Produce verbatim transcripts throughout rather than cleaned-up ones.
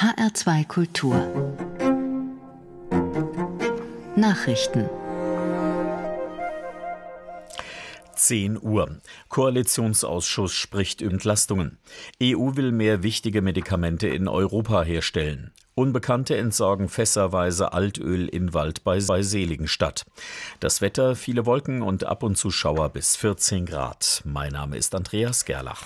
H R zwei Kultur Nachrichten. zehn Uhr. Koalitionsausschuss spricht über Entlastungen. E U will mehr wichtige Medikamente in Europa herstellen. Unbekannte entsorgen fässerweise Altöl in Wald bei Seligenstadt. Das Wetter, viele Wolken und ab und zu Schauer bis vierzehn Grad. Mein Name ist Andreas Gerlach.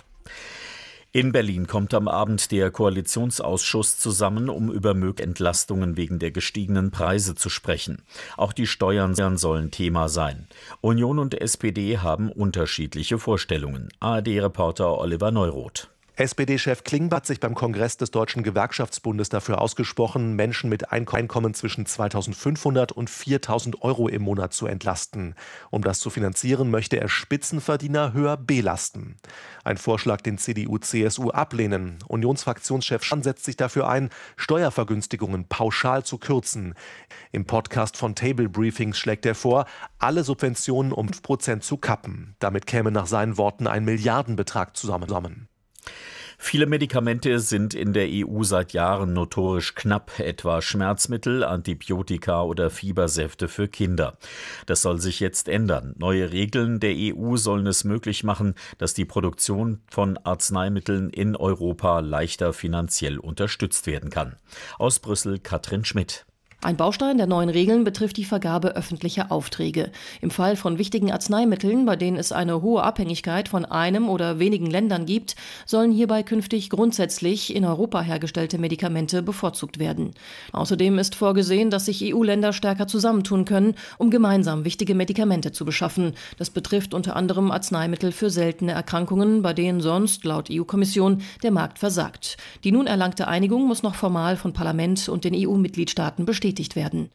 In Berlin kommt am Abend der Koalitionsausschuss zusammen, um über mögliche Entlastungen wegen der gestiegenen Preise zu sprechen. Auch die Steuern sollen Thema sein. Union und S P D haben unterschiedliche Vorstellungen. A R D-Reporter Oliver Neuroth. S P D-Chef Klingbeil hat sich beim Kongress des Deutschen Gewerkschaftsbundes dafür ausgesprochen, Menschen mit Einkommen zwischen zweitausendfünfhundert und viertausend Euro im Monat zu entlasten. Um das zu finanzieren, möchte er Spitzenverdiener höher belasten. Ein Vorschlag, den C D U, C S U ablehnen. Unionsfraktionschef Spahn setzt sich dafür ein, Steuervergünstigungen pauschal zu kürzen. Im Podcast von Table Briefings schlägt er vor, alle Subventionen um fünf Prozent zu kappen. Damit käme nach seinen Worten ein Milliardenbetrag zusammen. Viele Medikamente sind in der E U seit Jahren notorisch knapp, etwa Schmerzmittel, Antibiotika oder Fiebersäfte für Kinder. Das soll sich jetzt ändern. Neue Regeln der E U sollen es möglich machen, dass die Produktion von Arzneimitteln in Europa leichter finanziell unterstützt werden kann. Aus Brüssel Katrin Schmidt. Ein Baustein der neuen Regeln betrifft die Vergabe öffentlicher Aufträge. Im Fall von wichtigen Arzneimitteln, bei denen es eine hohe Abhängigkeit von einem oder wenigen Ländern gibt, sollen hierbei künftig grundsätzlich in Europa hergestellte Medikamente bevorzugt werden. Außerdem ist vorgesehen, dass sich E U-Länder stärker zusammentun können, um gemeinsam wichtige Medikamente zu beschaffen. Das betrifft unter anderem Arzneimittel für seltene Erkrankungen, bei denen sonst, laut E U-Kommission, der Markt versagt. Die nun erlangte Einigung muss noch formal von Parlament und den E U-Mitgliedstaaten bestätigt werden.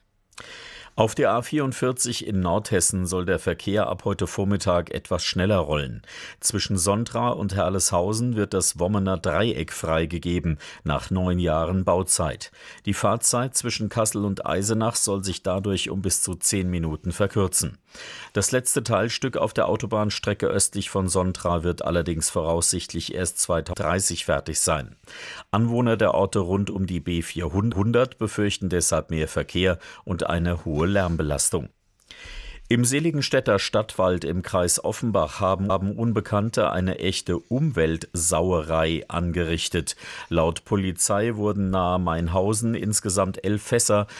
Auf der A vierundvierzig in Nordhessen soll der Verkehr ab heute Vormittag etwas schneller rollen. Zwischen Sontra und Herleshausen wird das Wommener Dreieck freigegeben, nach neun Jahren Bauzeit. Die Fahrzeit zwischen Kassel und Eisenach soll sich dadurch um bis zu zehn Minuten verkürzen. Das letzte Teilstück auf der Autobahnstrecke östlich von Sontra wird allerdings voraussichtlich erst zweitausenddreißig fertig sein. Anwohner der Orte rund um die B vierhundert befürchten deshalb mehr Verkehr und eine hohe Lärmbelastung. Im Seligenstädter Stadtwald im Kreis Offenbach haben, haben Unbekannte eine echte Umweltsauerei angerichtet. Laut Polizei wurden nahe Mainhausen insgesamt elf Fässer